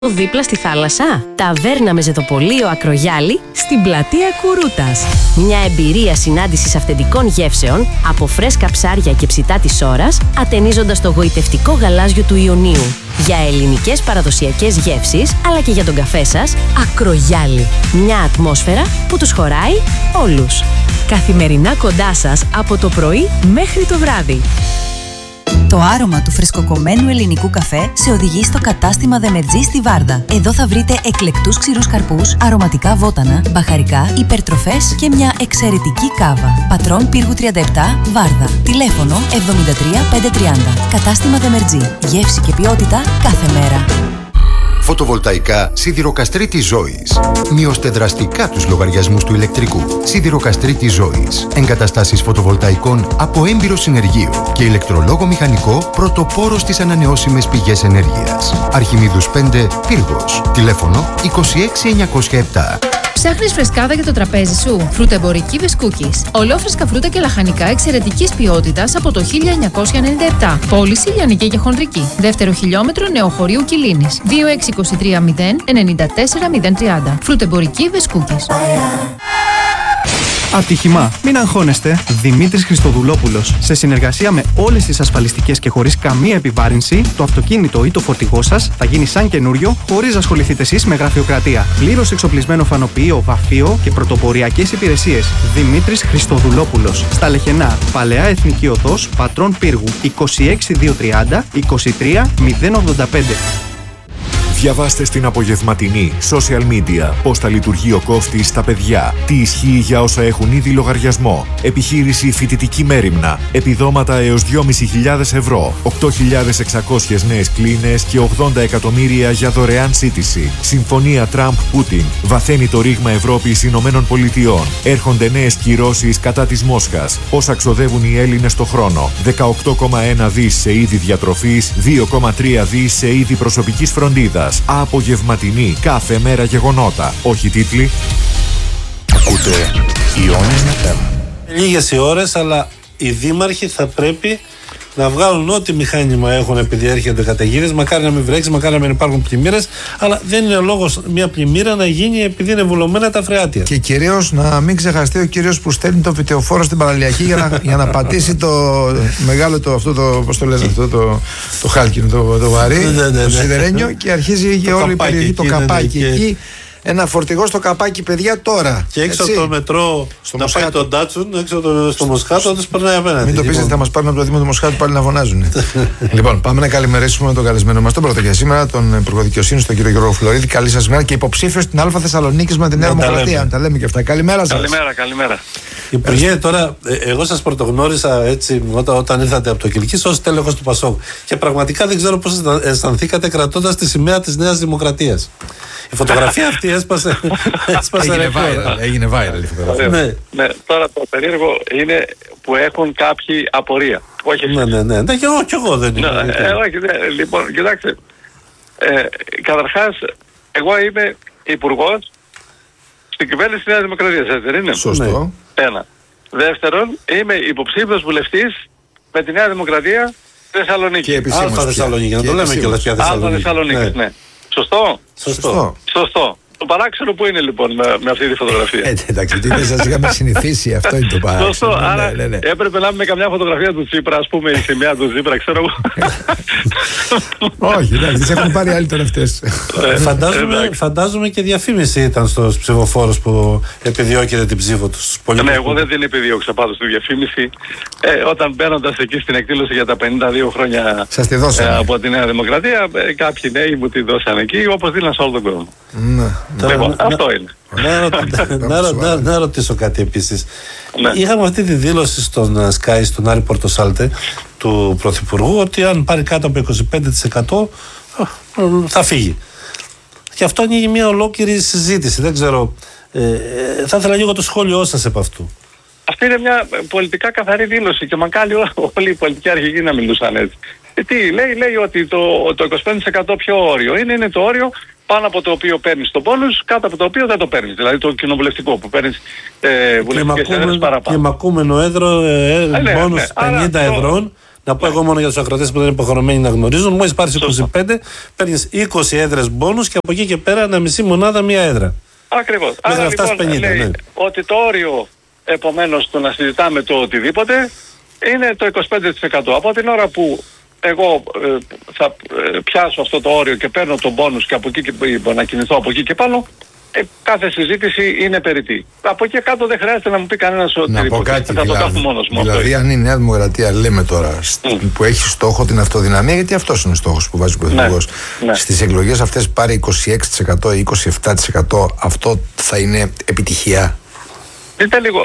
Δίπλα στη θάλασσα, ταβέρνα με ζεδοπολείο Ακρογιάλη στην πλατεία Κουρούτας. Μια εμπειρία συνάντησης αυθεντικών γεύσεων από φρέσκα ψάρια και ψητά της ώρας, ατενίζοντας το γοητευτικό γαλάζιο του Ιωνίου. Για ελληνικές παραδοσιακές γεύσεις, αλλά και για τον καφέ σας, Ακρογιάλη. Μια ατμόσφαιρα που τους χωράει όλους. Καθημερινά κοντά σας από το πρωί μέχρι το βράδυ. Το άρωμα του φρεσκοκομμένου ελληνικού καφέ σε οδηγεί στο κατάστημα Δεμετζή στη Βάρδα. Εδώ θα βρείτε εκλεκτούς ξηρούς καρπούς, αρωματικά βότανα, μπαχαρικά, υπερτροφές και μια εξαιρετική κάβα. Πατρών Πύργου 37, Βάρδα. Τηλέφωνο 73 530. Κατάστημα Δεμετζή. Γεύση και ποιότητα κάθε μέρα. Φωτοβολταϊκά Σιδηροκαστρίτης Ζώης. Μειώστε δραστικά τους λογαριασμούς του ηλεκτρικού. Σιδηροκαστρίτης Ζώης. Εγκαταστάσεις φωτοβολταϊκών από έμπειρο συνεργείο και ηλεκτρολόγο μηχανικό πρωτοπόρο στις ανανεώσιμες πηγές ενέργειας. Αρχιμίδους 5, Πύργος. Τηλέφωνο 26907. Ψάχνεις φρεσκάδα για το τραπέζι σου? Φρουτεμπορική Βεσκούκης. Ολόφρεσκα φρούτα και λαχανικά εξαιρετικής ποιότητας από το 1997. Πώληση λιανική και χονδρική. Δεύτερο χιλιόμετρο Νεοχωρίου Κιλίνης. 2623 0 94 030. Φρουτεμπορική Βεσκούκης. Ατύχημα. Μην αγχώνεστε. Δημήτρης Χριστοδουλόπουλος. Σε συνεργασία με όλες τις ασφαλιστικές και χωρίς καμία επιβάρυνση, το αυτοκίνητο ή το φορτηγό σας θα γίνει σαν καινούριο, χωρίς να ασχοληθείτε εσείς με γραφειοκρατία. Πλήρως εξοπλισμένο φανοποιείο, βαφείο και πρωτοποριακές υπηρεσίες. Δημήτρης Χριστοδουλόπουλος. Στα Λεχενά, Παλαιά Εθνική Οδός, Πατρών Πύργου. 26230 23 085. Διαβάστε στην απογευματινή social media πώς θα λειτουργεί ο κόφτης στα παιδιά, τι ισχύει για όσα έχουν ήδη λογαριασμό, επιχείρηση φοιτητική μέριμνα, επιδόματα έως 2.500 ευρώ, 8.600 νέες κλίνες και 80 εκατομμύρια για δωρεάν σύντηση. Συμφωνία Τραμπ-Πούτιν. Βαθαίνει το ρήγμα Ευρώπης Ηνωμένων Πολιτειών. Έρχονται νέες κυρώσεις κατά της Μόσχας. Όσα ξοδεύουν οι Έλληνες το χρόνο. 18,1 δις σε είδη διατροφής, 2,3 δις σε είδη προσωπικής φροντίδας. Απογευματινή, κάθε μέρα γεγονότα. Όχι τίτλοι. Ακούτε Ιόνις FM. Λίγες οι ώρες, αλλά οι δήμαρχοι θα πρέπει να βγάλουν ό,τι μηχάνημα έχουν επειδή έρχεται καταιγίδες. Μακάρι να μην βρέξει, μακάρι να μην υπάρχουν πλημμύρες. Αλλά δεν είναι λόγος μια πλημμύρα να γίνει επειδή είναι βουλωμένα τα φρεάτια. Και κυρίως να μην ξεχαστεί ο κύριος που στέλνει το βιτεοφόρο στην παραλιακή για να πατήσει το μεγάλο πώς το λένε αυτό, το χάλκινο, το βαρύ, το σιδερένιο και αρχίζει για όλη η περιοχή το καπάκι εκεί. Ένα φορτηγό στο καπάκι, παιδιά, τώρα. Και έξω από το μετρό να πάει τον Ντάτσουν, έξω στο Μοσχάτο, τους περνάει απέναντι. Μην το πείτε, θα μας πάρουν από το Δήμο του Μοσχάτου πάλι να φωνάζουν. Λοιπόν, πάμε να καλημερίσουμε τον καλεσμένο μας, τον πρώτο για σήμερα, τον Υπουργό Δικαιοσύνης, τον κύριο Γιώργο Φλωρίδη. Καλή σας μέρα και υποψήφιο στην Α Θεσσαλονίκης με τη Νέα Δημοκρατία. Τα λέμε και αυτά. Καλημέρα σας. Καλημέρα. Υπουργέ, τώρα, εγώ σας πρωτογνώρισα έτσι όταν ήρθατε από το Κιλκής ως τέλεχος του Πασόκ. Και πραγματικά δεν ξέρω πώς αισθανθήκατε κρατώντας τη σημαία της Νέας Δημοκρατίας. Η φωτογραφία αυτή έσπασε. Έγινε viral η φωτογραφία. Ναι, τώρα το περίεργο είναι που έχουν κάποιοι απορία. Όχι. Ναι, και εγώ δεν είμαι. Λοιπόν, κοιτάξτε. Καταρχάς, εγώ είμαι υπουργός στην κυβέρνηση της Νέας Δημοκρατίας, έτσι δεν είναι? Σωστό. Ένα. Δεύτερον, είμαι υποψήφιος βουλευτής με τη Νέα Δημοκρατία Θεσσαλονίκη. Και επισήμως. Αλφα Θεσσαλονίκη, να το λέμε κιόλας πια Θεσσαλονίκη. Αλφα Θεσσαλονίκη, ναι. Σωστό. Το παράξενο που είναι λοιπόν με αυτή τη φωτογραφία. Εντάξει, τι δεν σας είχαμε συνηθίσει, αυτό είναι το παράξενο. Σωστό, άρα έπρεπε να είμαι καμιά φωτογραφία του Τσίπρα, ας πούμε, η σημαία του Τσίπρα, ξέρω εγώ. Όχι, εντάξει, τις έχουν πάρει άλλοι τώρα αυτές. Φαντάζομαι και διαφήμιση ήταν στους ψηφοφόρους που επιδιώκεται την ψήφο τους. Ναι, εγώ δεν την επιδίωξα πάντως τη διαφήμιση. Όταν μπαίνοντας εκεί στην εκδήλωση για τα 52 χρόνια από τη Νέα Δημοκρατία, κάποιοι νέοι μου τη δώσανε εκεί, όπως δίναν σε όλο τον κόσμο. Λοιπόν, αυτό είναι. Να ρωτήσω κάτι επίσης. Είχαμε αυτή τη δήλωση στον Sky, στον Άρη Πορτοσάλτε του Πρωθυπουργού, ότι αν πάρει κάτω από 25% θα φύγει. Και αυτό ανοίγει μια ολόκληρη συζήτηση. Δεν ξέρω, θα ήθελα λίγο το σχόλιο σας επ' αυτού. Αυτή είναι μια πολιτικά καθαρή δήλωση και μακάρι όλοι οι πολιτικοί αρχηγοί να μιλούσαν έτσι. Τι λέει ότι το 25% ποιο όριο είναι το όριο πάνω από το οποίο παίρνεις τον πόνους, κάτω από το οποίο δεν το παίρνεις. Δηλαδή το κοινοβουλευτικό που παίρνεις βουλευτικές έδρες παραπάνω. Και μακούμενο έδρο, πόνους 50 ευρώ, Να πω εγώ μόνο για τους ακροατές που δεν είναι υποχρεωμένοι να γνωρίζουν. Μόλις πάρεις 25, παίρνεις 20 έδρες μπόνους και από εκεί και πέρα ένα μισή μονάδα μία έδρα. Ακριβώς. Άρα λοιπόν 50, λέει ναι. ότι το όριο επομένως του να συζητάμε το οτιδήποτε είναι το 25%. Από την ώρα που εγώ θα πιάσω αυτό το όριο και παίρνω τον μπόνους και από εκεί και να κινηθώ από εκεί και πάνω, κάθε συζήτηση είναι περιττή. Από εκεί κάτω δεν χρειάζεται να μου πει κανένας οτιδήποτε. Να πω κάτι, θα το κάνω μόνος μου. δηλαδή αν η Νέα Δημοκρατία, λέμε τώρα, που έχει στόχο την αυτοδυναμία, γιατί αυτός είναι ο στόχος που βάζει ο Πρωθυπουργός, στις εκλογές αυτές πάρει 26% ή 27%, αυτό θα είναι επιτυχία? Δείτε λίγο,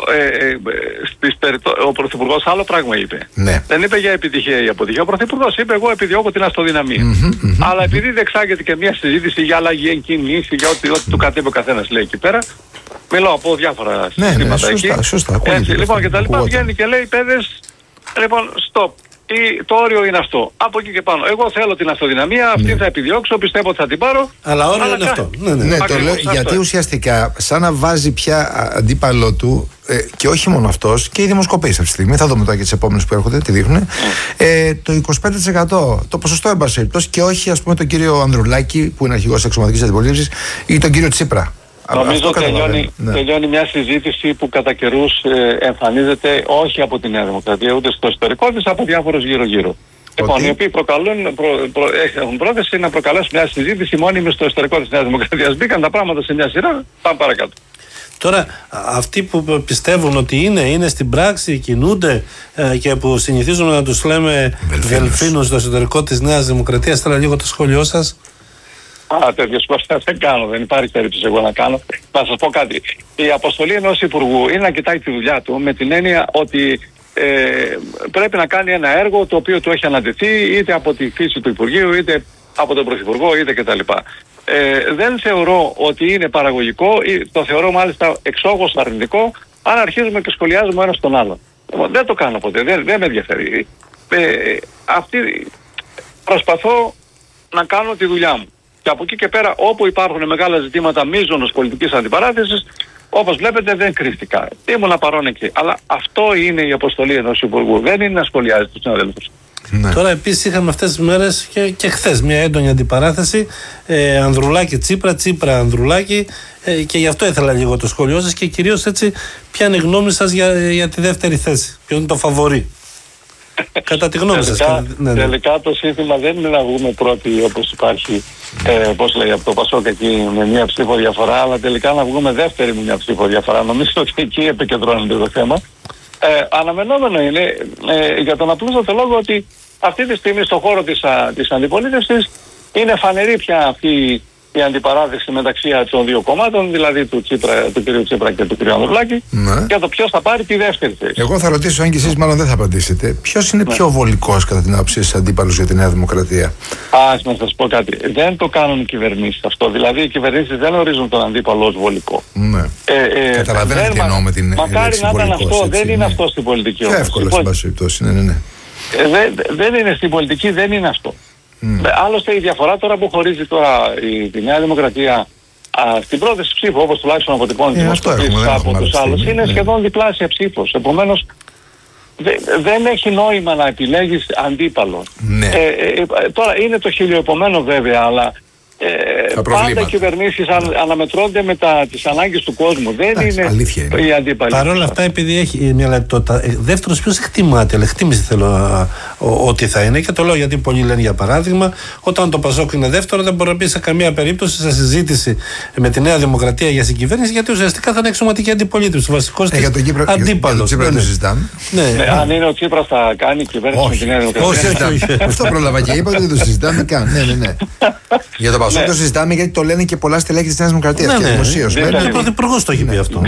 ο Πρωθυπουργός άλλο πράγμα είπε. Ναι. Δεν είπε για επιτυχία ή αποτυχία. Ο Πρωθυπουργός είπε: εγώ επιδιώκω την αυτοδυναμία. Αλλά επειδή διεξάγεται και μια συζήτηση για αλλαγή εγκίνηση, για ό,τι του κατέβει ο καθένας λέει εκεί πέρα, μιλάω από διάφορα συστήματα εκεί. Σωστά, έτσι, λοιπόν, και τα λοιπά, βγαίνει και λέει: παιδες, λοιπόν, stop. Το όριο είναι αυτό. Από εκεί και πάνω. Εγώ θέλω την αυτοδυναμία, αυτή θα επιδιώξω, πιστεύω ότι θα την πάρω. Αλλά όριο είναι αυτό. Ναι, το λέω γιατί ουσιαστικά σαν να βάζει πια αντίπαλό του και όχι μόνο αυτός και οι δημοσκοπήσεις αυτή τη στιγμή. Θα δούμε τώρα και τις επόμενες που έρχονται, τι δείχνουν. Το 25%, το ποσοστό εν πάση περιπτώσει, και όχι ας πούμε τον κύριο Ανδρουλάκη που είναι αρχηγός της εξωματικής αντιπολίτευσης ή τον κύριο Τσίπρα. Νομίζω τελειώνει μια συζήτηση που κατά καιρούς εμφανίζεται όχι από τη Νέα Δημοκρατία ούτε στο εσωτερικό της, από διάφορους γύρω-γύρω. Λοιπόν, οι οποίοι έχουν πρόθεση να προκαλέσουν μια συζήτηση μόνιμη στο εσωτερικό της Νέας Δημοκρατίας. Μπήκαν τα πράγματα σε μια σειρά, πάμε παρακάτω. Τώρα, αυτοί που πιστεύουν ότι είναι στην πράξη, κινούνται και που συνηθίζουμε να τους λέμε δελφίνους στο εσωτερικό της Νέας Δημοκρατίας, θέλω λίγο το σχόλιο σας. Τέτοιο σχόλιο δεν κάνω, δεν υπάρχει περίπτωση εγώ να κάνω. Θα σας πω κάτι. Η αποστολή ενός υπουργού είναι να κοιτάει τη δουλειά του με την έννοια ότι πρέπει να κάνει ένα έργο το οποίο του έχει ανατεθεί είτε από τη φύση του Υπουργείου, είτε από τον Πρωθυπουργό, είτε κτλ. Δεν θεωρώ ότι είναι παραγωγικό, το θεωρώ μάλιστα εξόχως αρνητικό, αν αρχίζουμε και σχολιάζουμε ένας τον άλλον. Δεν το κάνω ποτέ, δεν με ενδιαφέρει. Προσπαθώ να κάνω τη δουλειά μου. Και από εκεί και πέρα, όπου υπάρχουν μεγάλα ζητήματα μείζωνος πολιτικής αντιπαράθεσης, όπως βλέπετε δεν κρίστηκα. Ήμουνα παρόν εκεί. Αλλά αυτό είναι η αποστολή ενός υπουργού. Δεν είναι να σχολιάζει τους συναδέλφους. Ναι. Τώρα επίσης είχαμε αυτές τις μέρες και χθες μια έντονη αντιπαράθεση Ανδρουλάκη Τσίπρα, Τσίπρα Ανδρουλάκη, και γι' αυτό ήθελα λίγο το σχόλιο σας και κυρίως έτσι ποια είναι η γνώμη σας για τη δεύτερη θέση. Ποιο είναι το φαβορί? Κατά τη γνώμη σας. Τελικά το σύνθημα δεν είναι να βγούμε πρώτοι όπως υπάρχει πώς λέει από το Πασόκ εκεί με μια ψήφο διαφορά, αλλά τελικά να βγούμε δεύτεροι με μια ψήφο διαφορά. Νομίζω ότι εκεί επικεντρώνεται το θέμα. Αναμενόμενο είναι για τον απλούστατο λόγο ότι αυτή τη στιγμή στον χώρο της αντιπολίτευσης είναι φανερή πια αυτή η αντιπαράθεση μεταξύ των δύο κομμάτων, δηλαδή του κ. Τσίπρα και του κ. Ανδρουλάκη, για το ποιος θα πάρει τη δεύτερη θέση. Εγώ θα ρωτήσω, αν και εσείς μάλλον δεν θα απαντήσετε, ποιος είναι πιο βολικός κατά την άποψή σας αντίπαλος για τη Νέα Δημοκρατία? Να σας πω κάτι. Δεν το κάνουν οι κυβερνήσεις αυτό. Δηλαδή οι κυβερνήσεις δεν ορίζουν τον αντίπαλο ως βολικό. Ναι. Καταλαβαίνετε τι εννοώ με την μακάρι να ήταν αυτό. Δεν είναι αυτό στην πολιτική. Πιο εύκολο στην πάση περιπτώσει. Δεν είναι στην πολιτική, δεν είναι αυτό. Άλλωστε η διαφορά τώρα που χωρίζει τώρα η Νέα Δημοκρατία στην πρόταση ψήφου, όπως τουλάχιστον αποτυπώνει από τους άλλους, είναι σχεδόν διπλάσια ψήφος. Επομένως δεν έχει νόημα να επιλέγεις αντίπαλο. Τώρα είναι το χιλιοεπομένο βέβαια, αλλά πάντα οι κυβερνήσεις αναμετρώνται με τις ανάγκες του κόσμου. Δεν είναι η αντίπαλη. Παρ' όλα αυτά, επειδή έχει μια λεπτότητα, δεύτερος ποιος εκτιμάται, αλλά εκτίμηση θέλω ότι θα είναι, και το λέω γιατί πολλοί λένε για παράδειγμα, όταν το Πασόκ είναι δεύτερο, δεν μπορεί να μπει σε καμία περίπτωση σε συζήτηση με τη Νέα Δημοκρατία για συγκυβέρνηση, γιατί ουσιαστικά θα είναι εξωματική αντιπολίτευση. Ο βασικός της αντίπαλος. Αν είναι ο Τσίπρας θα κάνει κυβέρνηση με τη Νέα Δημοκρατία. Αυτό πρόλαβα και είπα ότι δεν το συζητάμε καν. Για το Πασόκ το συζητάμε γιατί το λένε και πολλά στελέχη της Νέας Δημοκρατίας και δημοσίως. Ο Πρωθυπουργός το έχει πει αυτό.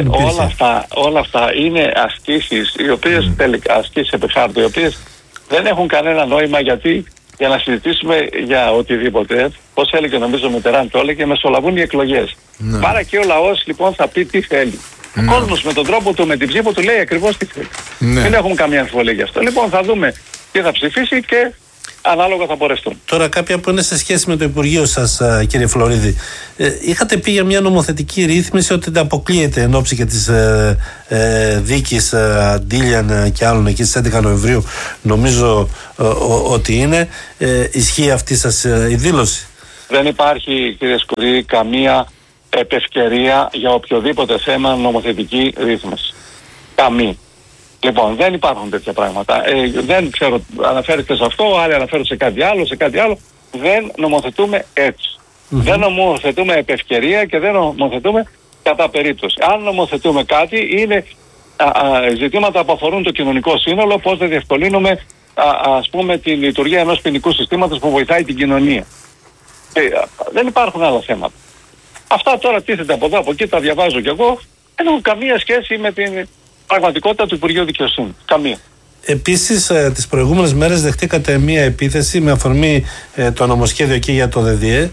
Όλα αυτά είναι ασκήσεις, οι οποίες ασκήσεις επεξάρτου, οι οποίες δεν έχουν κανένα νόημα, γιατί για να συζητήσουμε για οτιδήποτε, πώς έλεγε νομίζω Μετεράν το έλεγε, μεσολαβούν οι εκλογές. Άρα και ο λαός λοιπόν θα πει τι θέλει. Ο κόσμος με τον τρόπο του, με την ψήφο του λέει ακριβώς τι θέλει. Δεν έχουμε καμία αμφιβολία γι' αυτό. Λοιπόν θα δούμε τι θα ψηφίσει και ανάλογα θα πορευτούν. Τώρα, κάποια που είναι σε σχέση με το Υπουργείο σας, κύριε Φλωρίδη, είχατε πει για μια νομοθετική ρύθμιση ότι τα αποκλείεται εν ώψη και της δίκης Ντίλιαν και άλλων εκεί στις 11 Νοεμβρίου, νομίζω ότι είναι. Ισχύει αυτή σας η δήλωση? Δεν υπάρχει, κύριε Σκουρή, καμία επευκαιρία για οποιοδήποτε θέμα νομοθετική ρύθμιση. Καμία. Λοιπόν, δεν υπάρχουν τέτοια πράγματα. Δεν ξέρω, αναφέρεστε σε αυτό, άλλοι αναφέρουν σε κάτι άλλο, Δεν νομοθετούμε έτσι. Δεν νομοθετούμε επευκαιρία και δεν νομοθετούμε κατά περίπτωση. Αν νομοθετούμε κάτι, είναι ζητήματα που αφορούν το κοινωνικό σύνολο, πώς θα διευκολύνουμε ας πούμε τη λειτουργία ενός ποινικού συστήματος που βοηθάει την κοινωνία. Δεν υπάρχουν άλλα θέματα. Αυτά τώρα τίθεται από εδώ, από εκεί, τα διαβάζω κι εγώ, δεν έχουν καμία σχέση με την πραγματικότητα του Υπουργείου Δικαιοσύνης. Καμία. Επίσης, τις προηγούμενες μέρες δεχτήκατε μία επίθεση με αφορμή το νομοσχέδιο και για το ΔΔΕ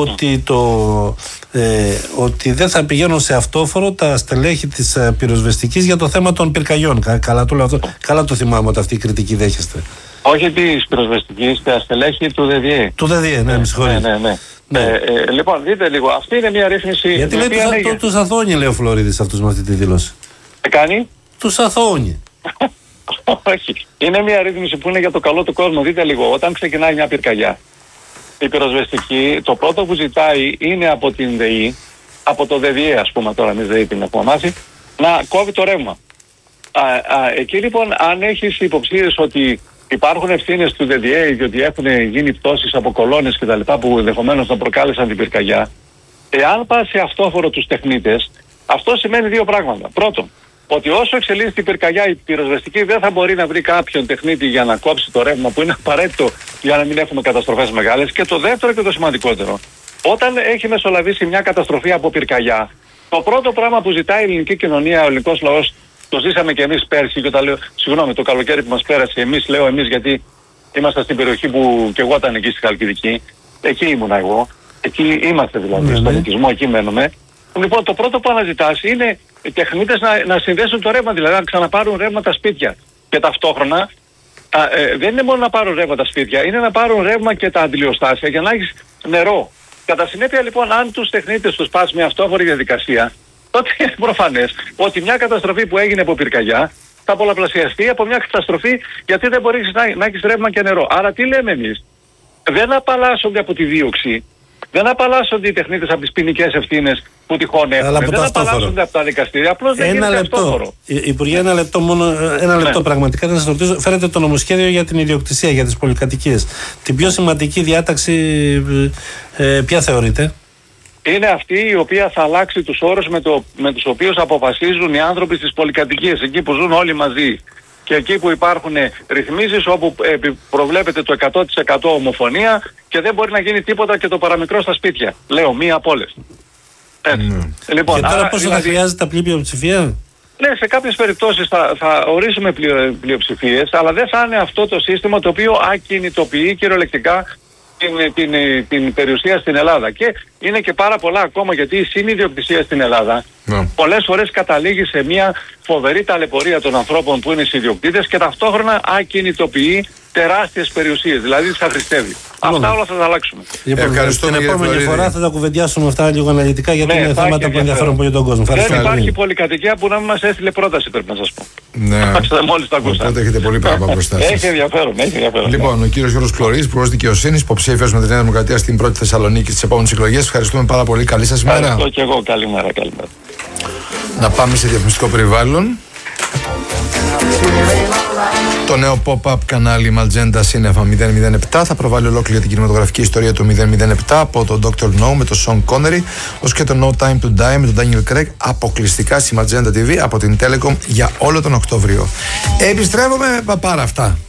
ότι δεν θα πηγαίνουν σε αυτόφορο τα στελέχη της πυροσβεστικής για το θέμα των πυρκαγιών. Καλά το θυμάμαι ότι αυτή η κριτική δέχεστε. Όχι της πυροσβεστικής, τα στελέχη του ΔΔΕ. Του ΔΔΕ, ναι, με συγχωρείτε. Ναι. Λοιπόν, δείτε λίγο, αυτή είναι μια ρύθμιση. Γιατί λέει τους αθώνει, λέει ο Φλωρίδης αυτούς με αυτή τη δήλωση. Κάνει? Τους αθώνει. Όχι. Είναι μια ρύθμιση που είναι για το καλό του κόσμου. Δείτε λίγο, όταν ξεκινάει μια πυρκαγιά, η πυροσβεστική, το πρώτο που ζητάει είναι από την ΔΕΗ, από το ΔΔΕ, ας πούμε, τώρα εμείς ΔΕΗ την έχουμε μάθει, να κόβει το ρεύμα. Εκεί λοιπόν, αν έχεις υποψίες ότι υπάρχουν ευθύνες του ΔΔΕ, διότι έχουν γίνει πτώσεις από κολόνες κτλ. Που ενδεχομένως να προκάλεσαν την πυρκαγιά, εάν πας σε αυτόφορο τους τεχνίτες, αυτό σημαίνει δύο πράγματα. Πρώτον, ότι όσο εξελίσσεται η πυρκαγιά, η πυροσβεστική δεν θα μπορεί να βρει κάποιον τεχνίτη για να κόψει το ρεύμα που είναι απαραίτητο για να μην έχουμε καταστροφές μεγάλες. Και το δεύτερο και το σημαντικότερο, όταν έχει μεσολαβήσει μια καταστροφή από πυρκαγιά, το πρώτο πράγμα που ζητάει η ελληνική κοινωνία, ο ελληνικός λαός, το ζήσαμε και εμείς πέρσι, και όταν λέω, συγγνώμη, το καλοκαίρι που μας πέρασε, λέω εμείς γιατί ήμασταν στην περιοχή που και εγώ ήταν εκεί στη Χαλκιδική, εκεί ήμουνα εγώ, εκεί είμαστε δηλαδή, στον οικισμό, εκεί μένουμε. Λοιπόν, το πρώτο που αναζητάς είναι οι τεχνίτες να συνδέσουν το ρεύμα, δηλαδή να ξαναπάρουν ρεύμα τα σπίτια. Και ταυτόχρονα δεν είναι μόνο να πάρουν ρεύμα τα σπίτια, είναι να πάρουν ρεύμα και τα αντιλιοστάσια για να έχεις νερό. Κατά συνέπεια λοιπόν, αν τους τεχνίτες τους πας μια αυτόφορη διαδικασία, τότε είναι προφανές ότι μια καταστροφή που έγινε από πυρκαγιά θα πολλαπλασιαστεί από μια καταστροφή γιατί δεν μπορείς να έχεις ρεύμα και νερό. Άρα τι λέμε εμείς? Δεν απαλλάσσονται από τη δίωξη. Δεν απαλλάσσονται οι τεχνίτες από τις ποινικές ευθύνες που τυχόν έχουν. Δεν απαλλάσσονται από τα δικαστήρια. Απλώς δεν γίνεται αυτόφορο. Υπουργέ, ένα λεπτό πραγματικά. Να σας ρωτήσω, φέρετε το νομοσχέδιο για την ιδιοκτησία, για τις πολυκατοικίες. Την πιο σημαντική διάταξη ποια θεωρείτε? Είναι αυτή η οποία θα αλλάξει τους όρους με τους οποίους αποφασίζουν οι άνθρωποι στις πολυκατοικίες, εκεί που ζουν όλοι μαζί. Και εκεί που υπάρχουν ρυθμίσεις όπου προβλέπεται το 100% ομοφωνία και δεν μπορεί να γίνει τίποτα και το παραμικρό στα σπίτια. Λέω, μία από όλες. Λοιπόν, και τώρα πώς θα χρειάζεται απλή πλειοψηφία? Ναι, σε κάποιες περιπτώσεις θα ορίσουμε πλειοψηφίες, αλλά δεν θα είναι αυτό το σύστημα το οποίο ακινητοποιεί κυριολεκτικά την περιουσία στην Ελλάδα. Και είναι και πάρα πολλά ακόμα, γιατί η συνιδιοκτησία στην Ελλάδα πολλές φορές καταλήγει σε μια φοβερή ταλαιπωρία των ανθρώπων που είναι συνιδιοκτήτες και ταυτόχρονα ακινητοποιεί τεράστιες περιουσίες, δηλαδή τις αχρηστεύει. Αυτά όλα θα τα αλλάξουμε. Την επόμενη φορά θα τα κουβεντιάσουμε αυτά λίγο αναλυτικά, γιατί είναι θέματα που ενδιαφέρουν πολύ τον κόσμο. Δεν υπάρχει πολυκατοικία που να μην μας έστειλε πρόταση, πρέπει να σας πω. Ναι. Μόλις το ακούσατε. Οπότε έχετε πολύ πράγμα μπροστά σας. Έχει ενδιαφέρον. Λοιπόν, ο κύριος Γιώργος Φλωρίδης, Υπουργός Δικαιοσύνης, υποψήφιος με τη Νέα Δημοκρατία στην πρώτη Θεσσαλονίκη στις επόμενες εκλογές. Ευχαριστούμε πάρα πολύ. Καλή σας μέρα. Ευχαριστώ και εγώ. Καλημέρα. Να πάμε σε διαφημιστικό περιβάλλον. Το νέο pop-up κανάλι Malgenda Cinema 007 θα προβάλλει ολόκληρη την κινηματογραφική ιστορία του 007 από τον Dr. No με τον Sean Connery ως και το No Time to Die με τον Daniel Craig αποκλειστικά στη Malgenda TV από την Telecom για όλο τον Οκτώβριο. Επιστρέφουμε με πάρα αυτά.